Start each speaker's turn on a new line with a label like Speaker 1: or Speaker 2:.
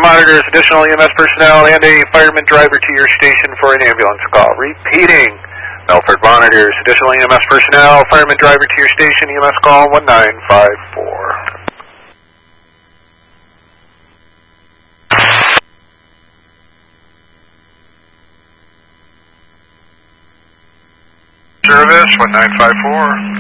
Speaker 1: Monitors additional EMS personnel and a fireman driver to your station for an ambulance call. Repeating. Milford monitors additional EMS personnel, fireman driver to your station, EMS call 1954. Service 1954.